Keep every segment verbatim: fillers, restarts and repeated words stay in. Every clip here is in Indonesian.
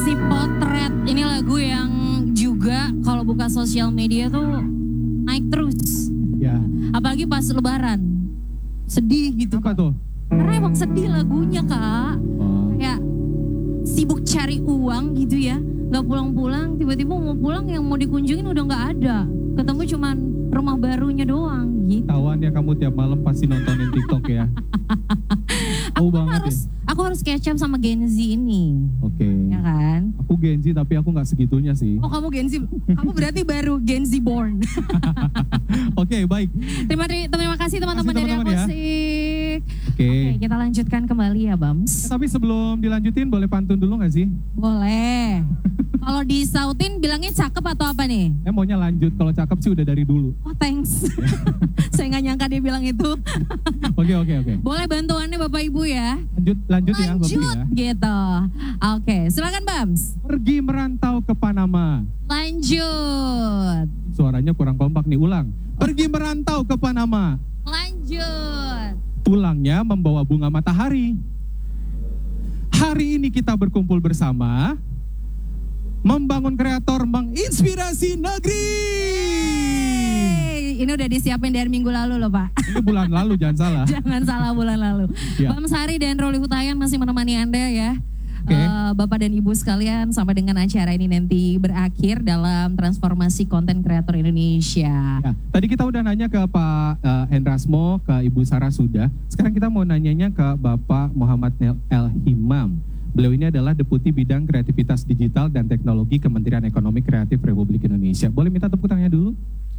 Si Potret, ini lagu yang juga kalau buka sosial media tuh naik terus. Ya. Apalagi pas lebaran. Sedih gitu. Apa tuh? Karena emang sedih lagunya kak. Oh. Kayak sibuk cari uang gitu ya. Gak pulang-pulang, tiba-tiba mau pulang yang mau dikunjungin udah gak ada. Ketemu cuman rumah barunya doang gitu. Tawan ya kamu tiap malam pasti nontonin TikTok ya. Aku banget harus, ya. aku harus catch up sama Gen Z ini. Oke. Okay. Ya kan? Aku Gen Z tapi aku nggak segitunya sih. Oh kamu Gen Z, kamu berarti baru Gen Z born. Oke okay, baik. Terima, terima kasih teman-teman dari Akustik. Ya. Oke. Okay. Okay, kita lanjutkan kembali ya Bams. Eh, tapi sebelum dilanjutin boleh pantun dulu nggak sih? Boleh. Kalau disautin bilangnya cakep atau apa nih? Eh maunya lanjut, kalau cakep sih udah dari dulu. Oh thanks. Saya nggak nyangka dia bilang itu. Oke oke oke. Boleh bantuannya Bapak Ibu ya? Lanjut lanjut, lanjut ya Bapak ya. Gitu. Oke, silakan Bams. Pergi merantau ke Panama. Lanjut. Suaranya kurang kompak nih, ulang. Pergi merantau ke Panama. Lanjut. Pulangnya membawa bunga matahari. Hari ini kita berkumpul bersama, membangun kreator, menginspirasi negeri. Hey, ini udah disiapin dari minggu lalu loh Pak. Ini bulan lalu, jangan salah. Jangan salah bulan lalu. Ya. Bams Hari dan Roli Hutayan masih menemani Anda ya. Okay. Uh, Bapak dan Ibu sekalian, sampai dengan acara ini nanti berakhir dalam transformasi konten kreator Indonesia. Ya, tadi kita udah nanya ke Pak uh, Hendrasmo, ke Ibu Sarah sudah. Sekarang kita mau nanyanya ke Bapak Muhammad El Himam. Beliau ini adalah Deputi Bidang Kreativitas Digital dan Teknologi Kementerian Ekonomi Kreatif Republik Indonesia. Boleh minta tepuk tangannya dulu?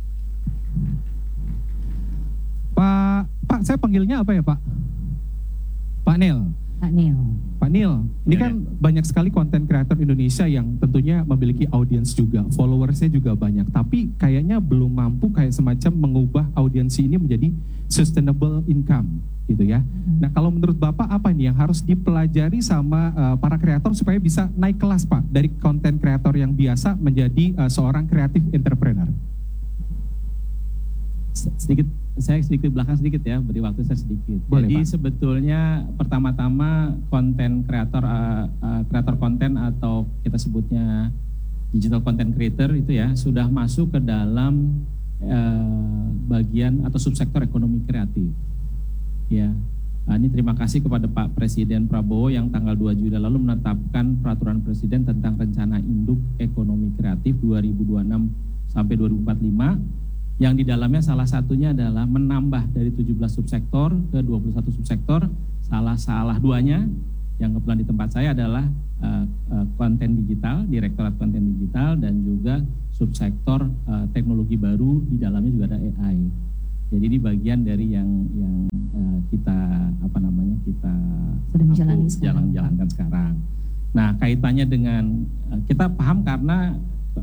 Pak, Pak, saya panggilnya apa ya Pak? Pak Nil. Pak Nil. Pak Nil, ini ya, kan ya. banyak sekali konten kreator Indonesia yang tentunya memiliki audiens juga, followersnya juga banyak. Tapi kayaknya belum mampu kayak semacam mengubah audiensi ini menjadi sustainable income, gitu ya. Hmm. Nah, kalau menurut Bapak apa nih yang harus dipelajari sama uh, para kreator supaya bisa naik kelas Pak dari konten kreator yang biasa menjadi uh, seorang kreatif entrepreneur? Sedikit, saya sedikit belakang sedikit ya, beri waktu saya sedikit. Boleh, Jadi Pak. sebetulnya pertama-tama konten kreator, uh, uh, kreator konten atau kita sebutnya digital content creator itu ya sudah masuk ke dalam uh, bagian atau subsektor ekonomi kreatif. Ya, uh, ini terima kasih kepada Pak Presiden Prabowo yang tanggal dua Juli lalu menetapkan peraturan Presiden tentang rencana induk ekonomi kreatif dua ribu dua puluh enam sampai dua ribu empat puluh lima. Yang di dalamnya salah satunya adalah menambah dari tujuh belas subsektor ke dua puluh satu subsektor. Salah-salah duanya yang kebetulan di tempat saya adalah uh, uh, konten digital, Direktorat Konten Digital, dan juga subsektor uh, teknologi baru, di dalamnya juga ada A I. Jadi ini bagian dari yang yang uh, kita apa namanya kita sedang jalani sekarang. jalan-jalankan sekarang. Nah, kaitannya dengan uh, kita paham karena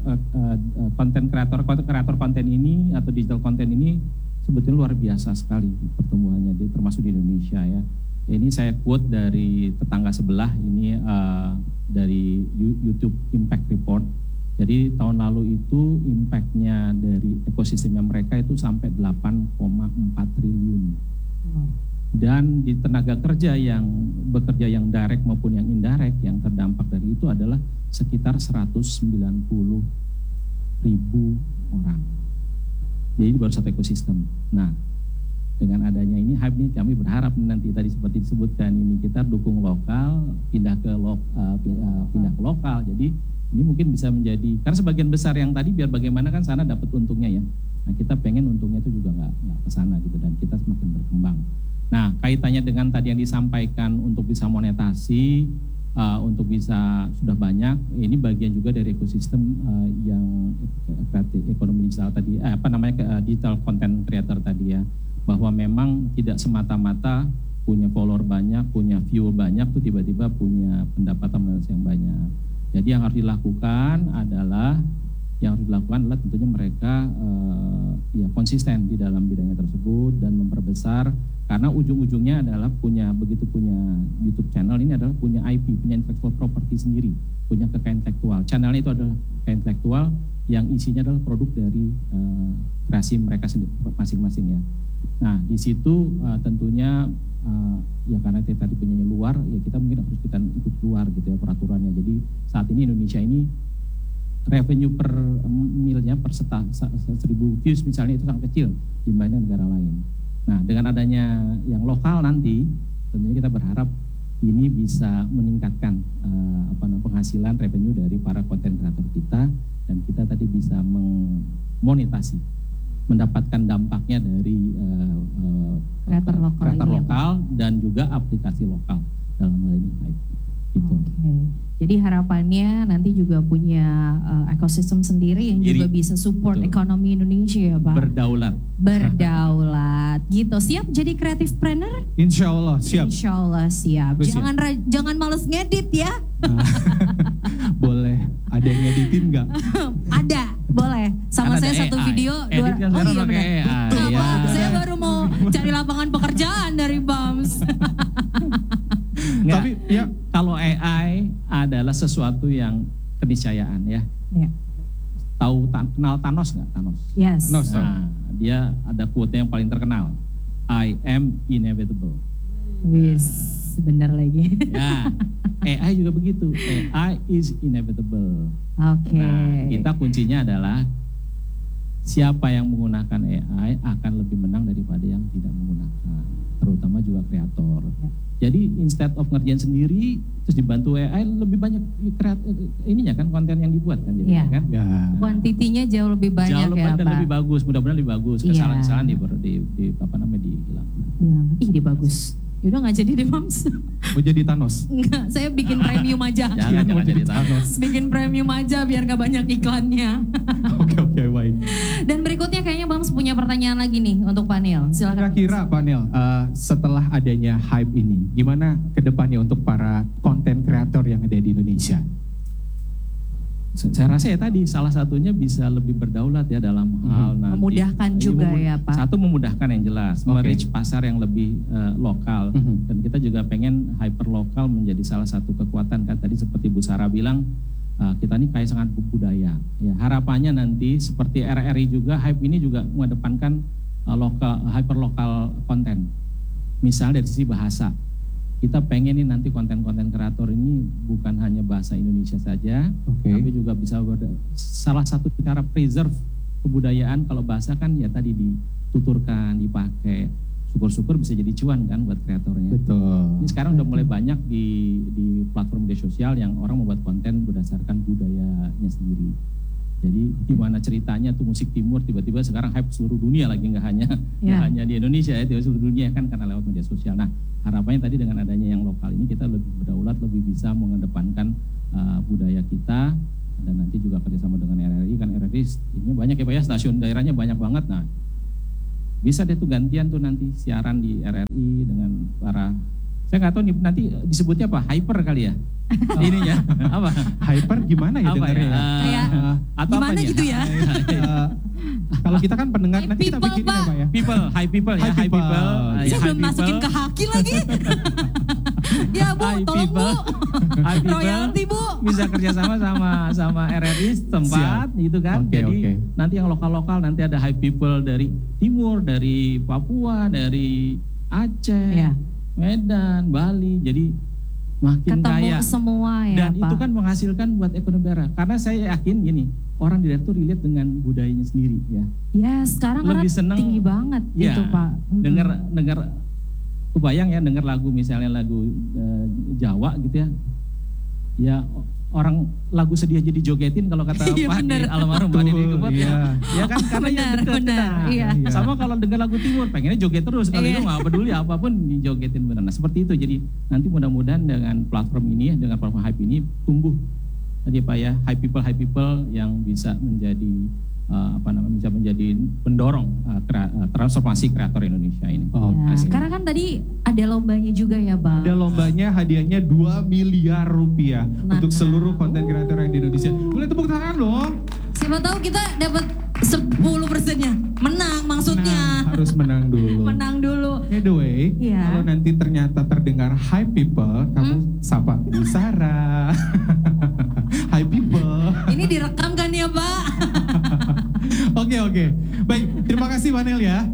konten kreator kreator konten ini atau digital konten ini sebetulnya luar biasa sekali pertumbuhannya, termasuk di Indonesia ya. Ini saya quote dari tetangga sebelah ini uh, dari YouTube Impact Report. Jadi tahun lalu itu impactnya dari ekosistemnya mereka itu sampai delapan koma empat triliun. Hmm. Dan di tenaga kerja yang bekerja yang direct maupun yang indirect yang terdampak dari itu adalah sekitar seratus sembilan puluh ribu orang. Jadi baru satu ekosistem. Nah, dengan adanya ini hype ini kami berharap nanti tadi seperti disebutkan ini kita dukung lokal, pindah ke lo, uh, pindah ke lokal. Jadi ini mungkin bisa menjadi, karena sebagian besar yang tadi biar bagaimana kan sana dapat untungnya ya. Nah, kita pengen untungnya itu juga nggak nggak ke sana gitu dan kita semakin berkembang. Nah, kaitannya dengan tadi yang disampaikan untuk bisa monetasi, uh, untuk bisa sudah banyak, ini bagian juga dari ekosistem uh, yang kreatif ekonomi digital tadi, eh, apa namanya uh, digital content creator tadi ya, bahwa memang tidak semata-mata punya follower banyak, punya view banyak, tuh tiba-tiba punya pendapatan monetasi yang banyak. Jadi yang harus dilakukan adalah yang harus dilakukan adalah tentunya mereka uh, ya konsisten di dalam bidangnya tersebut dan memperbesar, karena ujung-ujungnya adalah punya begitu punya YouTube channel ini adalah punya I P, punya intellectual property sendiri, punya kekayaan intelektual. Channelnya itu adalah kekayaan intelektual yang isinya adalah produk dari uh, kreasi mereka sendiri masing-masing ya. Nah di situ uh, tentunya uh, ya karena kita tadi penyanyi luar, ya kita mungkin harus kita ikut keluar gitu ya peraturannya. Jadi saat ini Indonesia ini revenue per milnya per seta, seribu views misalnya itu sangat kecil dibanding negara lain. Nah dengan adanya yang lokal nanti tentunya kita berharap ini bisa meningkatkan uh, apa namanya penghasilan revenue dari para konten kreator kita, dan kita tadi bisa memonetasi, mendapatkan dampaknya dari uh, uh, kreator lokal, kreator ini lokal dan juga aplikasi lokal dalam hal ini. Gitu. Oke, okay. Jadi harapannya nanti juga punya uh, ekosistem sendiri yang Jadi, juga bisa support betul. Ekonomi Indonesia ya Pak. Berdaulat. Berdaulat, gitu. Siap jadi creative planner? Insya Allah siap. Insya Allah siap. Siap. Jangan ra- jangan males ngedit ya. Nah, boleh, ada yang ngeditin nggak? Ada, boleh. Sama Kan saya ada satu A I. video. Edit Dua, kan oh sekarang iya pakai benar. A I, Betul, ya. Pak. Saya baru mau cari lapangan pekerjaan dari B A M S. Nggak, Tapi ya kalau A I adalah sesuatu yang keniscayaan ya. Ya. Tahu ta- kenal Thanos nggak? Thanos. Yes. Thanos. Nah, dia ada quote yang paling terkenal. I am inevitable. Wis, benar lagi. Ya, A I juga begitu. A I is inevitable. Oke. Nah, kita kuncinya adalah siapa yang menggunakan A I akan lebih menang daripada yang tidak menggunakan, terutama juga kreator. Ya. Jadi instead of ngerjain sendiri terus dibantu A I, lebih banyak kreat ininya kan konten yang dibuat kan jadi Ya. kan. ya Kuantitinya jauh lebih banyak Jauh lebih ya dan Pak. lebih bagus, mudah-mudahan lebih bagus. Iya. Kesalahan-kesalahan di, di, di apa namanya dihilang. Ya. Ih, dia bagus. Yaudah nggak jadi deh Mams. mau jadi Thanos. Enggak, saya bikin premium aja. Jangan jangan jadi Thanos. Bikin premium aja biar nggak banyak iklannya. Oke oke baik. Dan berikutnya kayaknya Bams punya pertanyaan lagi nih untuk panel. Silakan. Kira-kira Pak Nel, uh, setelah adanya hype ini, gimana ke depannya untuk para konten kreator yang ada di Indonesia? Saya rasa ya tadi salah satunya bisa lebih berdaulat ya dalam hal nanti. Memudahkan juga Memud- ya, Pak. Satu memudahkan yang jelas, Oke. merich pasar yang lebih uh, lokal. Mhm. Dan kita juga pengen hyper lokal menjadi salah satu kekuatan kan tadi seperti Bu Sarah bilang uh, kita ini kayak sangat budaya. Ya, harapannya nanti seperti R R I juga hype ini juga mengedepankan uh, lokal hyper lokal konten. Misalnya dari sisi bahasa. Kita pengen nih nanti konten-konten kreator ini bukan hanya bahasa Indonesia saja, Oke. tapi juga bisa berda- salah satu cara preserve kebudayaan kalau bahasa kan ya tadi dituturkan, dipakai. Syukur-syukur bisa jadi cuan kan buat kreatornya. Betul. Ini sekarang udah mulai banyak di di platform media sosial yang orang membuat konten berdasarkan budayanya sendiri. Jadi gimana ceritanya tuh musik timur tiba-tiba sekarang hype seluruh dunia lagi, nggak hanya nggak Ya. hanya di Indonesia ya, di seluruh dunia kan karena lewat media sosial. Nah harapannya tadi dengan adanya yang lokal ini kita lebih berdaulat, lebih bisa mengedepankan uh, budaya kita, dan nanti juga kerjasama dengan R R I kan R R I ini banyak ya Pak ya, stasiun daerahnya banyak banget. Nah bisa deh tuh gantian tuh nanti siaran di R R I dengan para, saya nggak tahu nih nanti disebutnya apa, hyper kali ya ininya apa Hyper gimana ya apa ya dengarnya? Eh, Kayak atau gimana apanya? gitu ya? Uh, kalau kita kan pendengar, High nanti kita people, bikin Pak. apa ya? People, high people ya, High high people. people. Uh, Saya high belum masukin people. ke haki lagi. Ya Bu, High tolong Bu. people. High people. Royalty Bu. Bisa kerjasama sama sama R R I tempat gitu kan. Oke, Jadi oke. nanti yang lokal-lokal nanti ada high people dari timur, dari Papua, dari Aceh, Ya. Medan, Bali. Jadi makin Ketemu kaya. semua ya Dan Pak. itu kan menghasilkan buat ekonomi daerah. Karena saya yakin gini, orang di daerah itu relate dengan budayanya sendiri ya. Ya sekarang Lebih karena seneng, tinggi banget Ya, gitu Pak. Mm-mm. Dengar dengar kebayang ya dengar lagu misalnya lagu eh, Jawa gitu ya. Ya orang lagu sedih jadi jogetin kalau kata Iya, Pak bener. Di almarhum Pak Didi Kempot ya. Iya. Ya kan karena ya Benar, dekat benar, nah. iya. Sama kalau dengar lagu timur pengennya joget terus, kalau Iya. itu nggak peduli apapun dijogetin benar. Nah, seperti itu. Jadi nanti mudah-mudahan dengan platform ini dengan platform Hype ini tumbuh tadi Pak ya, high people high people yang bisa menjadi uh, apa namanya bisa menjadi pendorong uh, krea- uh, transformasi kreator Indonesia ini. Oh, Ya, Asik. sekarang kan tadi ada lombanya juga ya Bang. Ada lombanya, hadiahnya dua miliar rupiah Nah. untuk seluruh konten kreator yang di Indonesia. Boleh tepuk tangan dong. Siapa tahu kita dapat sepuluh persennya. Menang maksudnya. Nah, harus menang dulu. Menang dulu. By the way, Iya. kalau nanti ternyata terdengar high people, kamu sapa Bu Sarah. High people. Ini direkam kan ya Pak? Oke oke. Baik, terima kasih Vanel ya.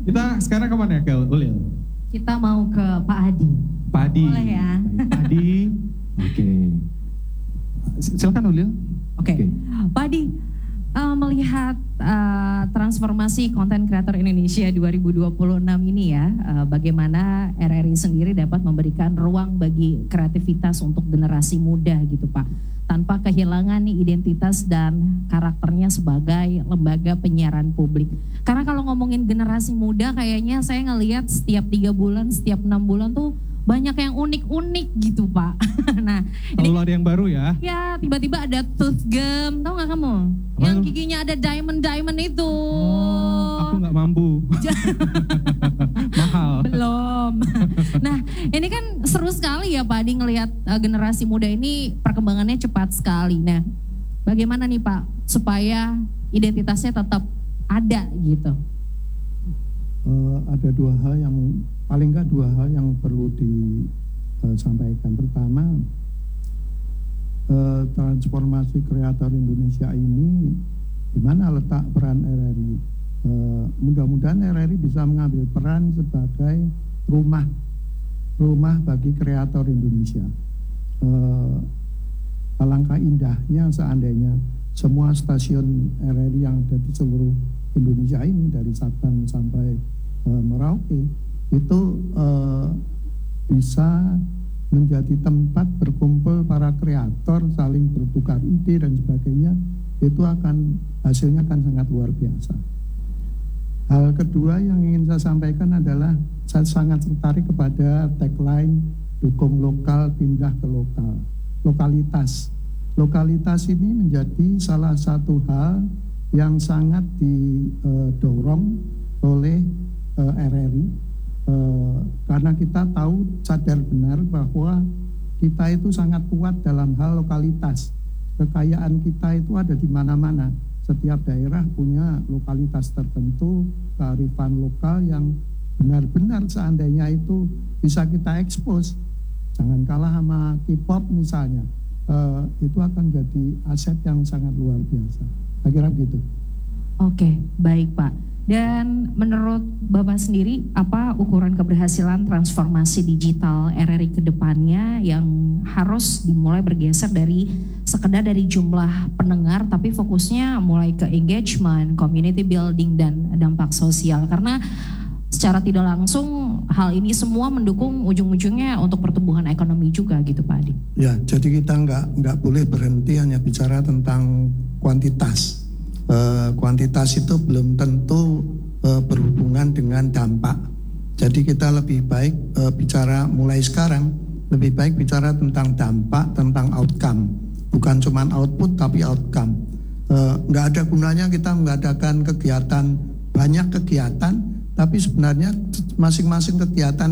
Kita sekarang kemana ya, ke Ulil? Kita mau ke Pak Adi. Pak Adi. Boleh ya? Pak Adi. Oke. Silakan Ulil. Oke. Okay. Pak Adi, uh, melihat uh, transformasi konten kreator Indonesia dua ribu dua puluh enam ini ya, uh, bagaimana R R I sendiri dapat memberikan ruang bagi kreativitas untuk generasi muda gitu Pak, tanpa kehilangan nih identitas dan karakternya sebagai lembaga penyiaran publik. Karena kalau ngomongin generasi muda kayaknya saya ngelihat setiap tiga bulan, setiap enam bulan tuh banyak yang unik-unik gitu Pak. Nah, kalau ada yang baru ya? Ya, tiba-tiba ada tooth gum, tahu nggak kamu? Apa yang itu? giginya ada diamond-diamond itu. Oh, aku nggak mampu. Mahal. Belum. Nah, ini kan seru sekali ya Pak Adi ngelihat uh, generasi muda ini perkembangannya cepat sekali. Nah, bagaimana nih Pak supaya identitasnya tetap ada gitu? Uh, ada dua hal yang paling nggak dua hal yang perlu disampaikan. Pertama, uh, transformasi kreator Indonesia ini di mana letak peran R R I? Uh, mudah-mudahan R R I bisa mengambil peran sebagai rumah rumah bagi kreator Indonesia. Uh, alangkah indahnya seandainya semua stasiun R R I yang ada di seluruh Indonesia ini dari Sabang sampai uh, Merauke itu uh, bisa menjadi tempat berkumpul para kreator, saling bertukar ide dan sebagainya. Itu akan hasilnya akan sangat luar biasa. Hal kedua yang ingin saya sampaikan adalah saya sangat tertarik kepada tagline dukung lokal pindah ke lokal. Lokalitas. Lokalitas ini menjadi salah satu hal yang sangat didorong oleh uh, R R I uh, karena kita tahu sadar benar bahwa kita itu sangat kuat dalam hal lokalitas. Kekayaan kita itu ada di mana-mana. Setiap daerah punya lokalitas tertentu, kearifan lokal yang benar-benar seandainya itu bisa kita ekspos. Jangan kalah sama K-pop misalnya. Uh, itu akan jadi aset yang sangat luar biasa. Saya kira begitu. Oke, baik Pak. Dan menurut Bapak sendiri, apa ukuran keberhasilan transformasi digital R R I ke depannya yang harus dimulai bergeser dari sekedar dari jumlah pendengar, tapi fokusnya mulai ke engagement, community building, dan dampak sosial. Karena secara tidak langsung hal ini semua mendukung ujung-ujungnya untuk pertumbuhan ekonomi juga gitu Pak Adi. Ya, jadi kita nggak nggak boleh berhenti hanya bicara tentang kuantitas. Uh, kuantitas itu belum tentu uh, berhubungan dengan dampak. Jadi kita lebih baik uh, bicara mulai sekarang, lebih baik bicara tentang dampak, tentang outcome. Bukan cuma output tapi outcome. Uh, nggak ada gunanya kita mengadakan kegiatan, banyak kegiatan, tapi sebenarnya masing-masing kegiatan